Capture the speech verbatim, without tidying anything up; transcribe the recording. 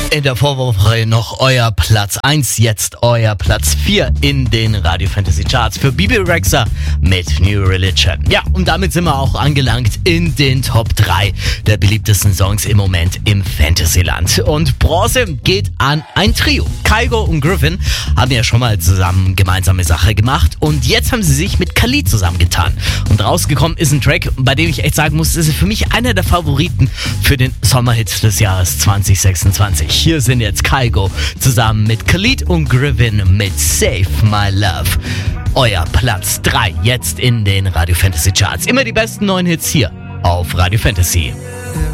In der Vorwoche noch euer Platz eins, jetzt euer Platz vier in den Radio Fantasy Charts für Bebe Rexha mit New Religion. Ja, und damit sind wir auch angelangt in den Top drei der beliebtesten Songs im Moment im Fantasyland. Und Bronze geht an ein Trio. Kygo und Griffin haben ja schon mal zusammen gemeinsame Sache gemacht und jetzt haben sie sich mit Khalid zusammengetan. Und rausgekommen ist ein Track, bei dem ich echt sagen muss, das ist für mich einer der Favoriten für den Sommerhit des Jahres zwanzig sechsundzwanzig. Hier sind jetzt Kygo zusammen mit Khalid und Griffin mit Save My Love. Euer Platz drei jetzt in den Radio Fantasy Charts. Immer die besten neuen Hits hier auf Radio Fantasy.